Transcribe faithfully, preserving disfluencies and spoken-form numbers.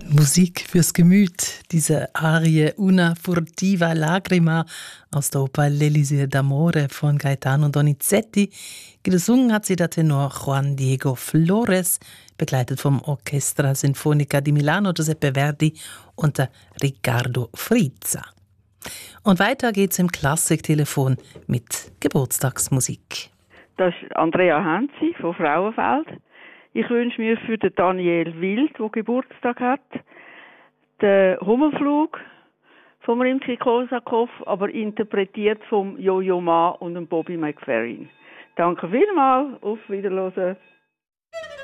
Musik fürs Gemüt, diese Arie Una furtiva lagrima aus der Oper L'Elisir d'Amore von Gaetano Donizetti. Gesungen hat sie der Tenor Juan Diego Flores, begleitet vom Orchestra Sinfonica di Milano Giuseppe Verdi unter Riccardo Frizza. Und weiter geht's im Klassiktelefon mit Geburtstagsmusik. Das ist Andrea Henzi von Frauenfeld. Ich wünsche mir für den Daniel Wild, der Geburtstag hat, den Hummelflug vom Rimsky-Korsakow, aber interpretiert vom Jojo Ma und dem Bobby McFerrin. Danke vielmals, auf Wiederhören.